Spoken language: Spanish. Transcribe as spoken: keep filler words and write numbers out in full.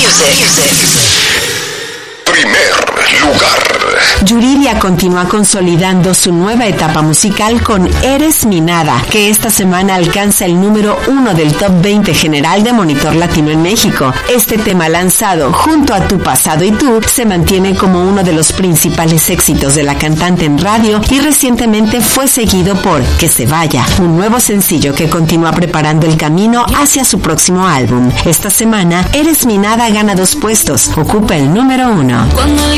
Primer lugar. Yuridia continúa consolidando su nueva etapa musical con Eres mi nada, que esta semana alcanza el número uno del top veinte general de Monitor Latino en México. Este tema, lanzado junto a Tu Pasado y Tú, se mantiene como uno de los principales éxitos de la cantante en radio y recientemente fue seguido por Que se vaya, un nuevo sencillo que continúa preparando el camino hacia su próximo álbum. Esta semana, Eres mi nada gana dos puestos, ocupa el número uno. Cuando